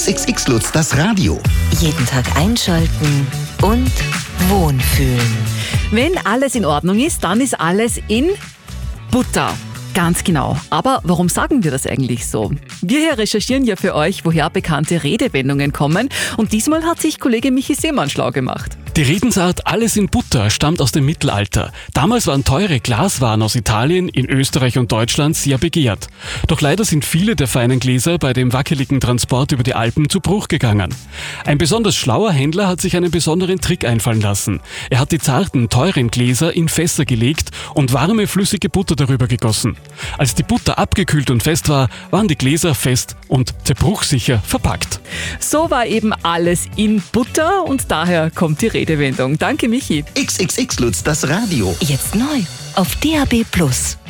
XXX Lutz, das Radio. Jeden Tag einschalten und wohnfühlen. Wenn alles in Ordnung ist, dann ist alles in Butter. Ganz genau. Aber warum sagen wir das eigentlich so? Wir hier recherchieren ja für euch, woher bekannte Redewendungen kommen. Und diesmal hat sich Kollege Michi Seemann schlau gemacht. Die Redensart "alles in Butter" stammt aus dem Mittelalter. Damals waren teure Glaswaren aus Italien in Österreich und Deutschland sehr begehrt. Doch leider sind viele der feinen Gläser bei dem wackeligen Transport über die Alpen zu Bruch gegangen. Ein besonders schlauer Händler hat sich einen besonderen Trick einfallen lassen. Er hat die zarten, teuren Gläser in Fässer gelegt und warme, flüssige Butter darüber gegossen. Als die Butter abgekühlt und fest war, waren die Gläser fest und zerbruchsicher verpackt. So war eben alles in Butter und daher kommt die Redewendung. Danke, Michi. XXX Lutz, das Radio. Jetzt neu auf DAB+.